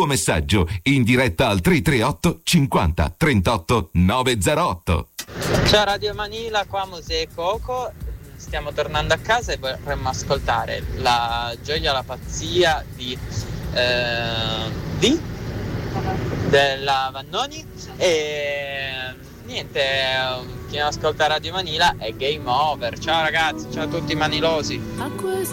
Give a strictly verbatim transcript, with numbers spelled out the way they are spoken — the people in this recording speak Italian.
tuo messaggio in diretta al tre tre otto cinquanta trentotto novecentootto. Ciao Radio Manila, qua Mosè e Coco. Stiamo tornando a casa e vorremmo ascoltare la gioia, la pazzia di eh, di della Vannoni e niente, chi non ascolta Radio Manila è game over. Ciao ragazzi, ciao a tutti manilosi.